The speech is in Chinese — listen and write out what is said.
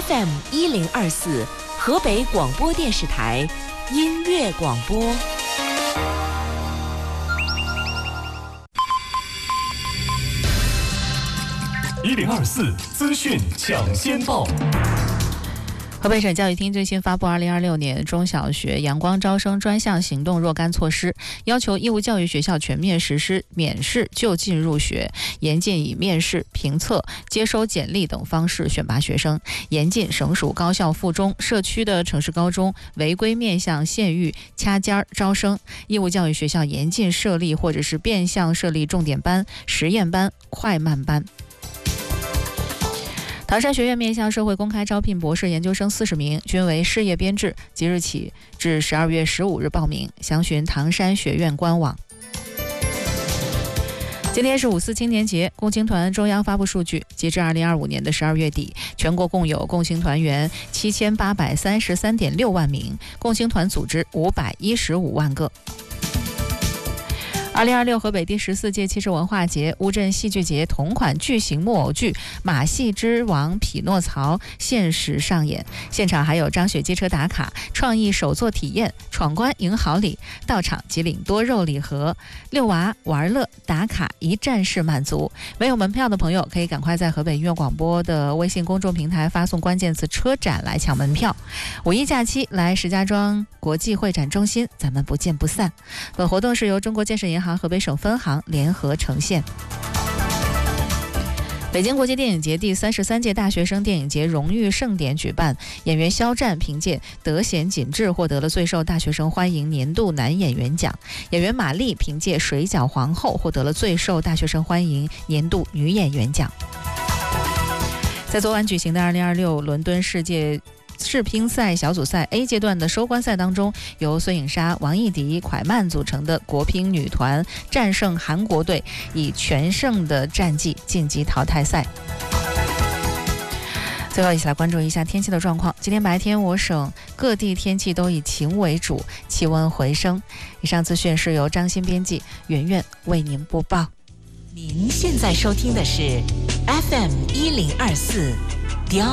FM1024河北广播电视台音乐广播。 1024资讯抢先报。 河北省教育厅最新发布2026年中小学阳光招生专项行动若干措施，要求义务教育学校全面实施免试就近入学，严禁以面试、评测、接收简历等方式选拔学生，严禁省属高校附中、社区的城市高中违规面向县域掐尖招生，义务教育学校严禁设立或者是变相设立重点班、实验班、快慢班。唐山学院面向社会公开招聘博士研究生40名，均为事业编制，即日起至12月15日报名，详询唐山学院官网。今天是5·4青年节，共青团中央发布数据，截至2025年的12月底，全国共有共青团员7833.6万名，共青团组织515万个。2026河北第14届汽车文化节乌镇戏剧节同款巨型木偶剧《马戏之王匹诺曹》限时上演，现场还有张雪机车打卡、创意手作体验、闯关赢好礼，到场即领多肉礼盒，遛娃玩乐打卡一站式满足。没有门票的朋友可以赶快在河北音乐广播的微信公众平台发送关键词车展来抢门票。五一假期来石家庄国际会展中心，咱们不见不散。本活动是由中国建设银行河北省分行联合呈现。北京国际电影节第33届大学生电影节荣誉盛典举办，演员肖战凭借《德贤锦志》获得了最受大学生欢迎年度男演员奖，演员马丽凭借《水饺皇后》获得了最受大学生欢迎年度女演员奖。在昨晚举行的2026伦敦世界世乒赛小组赛 A 阶段的收官赛当中，由孙颖莎、王艺迪、蒯曼组成的国乒女团战胜韩国队，以全胜的战绩晋级淘汰赛。最后一起来关注一下天气的状况。今天白天我省各地天气都以晴为主，气温回升。以上资讯是由张欣编辑，圆圆为您播报。 您现在收听的是 FM1024